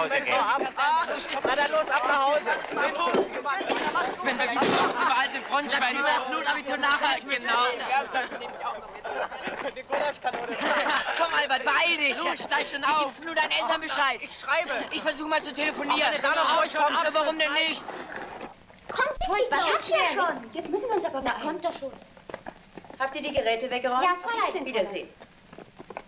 Hause gehen. Na dann los, ab nach Hause. Wenn wir wieder zum alten Frontschwein über das Notabitur nachhalten, genau. Die Gulaschkanone. Komm, Albert, beeil dich. Los, steig schon auf. Gib nur deinen Eltern Bescheid. Ich schreibe. Ich versuche mal zu telefonieren. Wenn ihr da noch durchkommt, aber warum denn nicht? Kommt nicht, was hat's ja schon? Jetzt müssen wir uns aber... Na, kommt doch schon. Habt ihr die Geräte weggeräumt? Ja, Fräulein. Wiedersehen.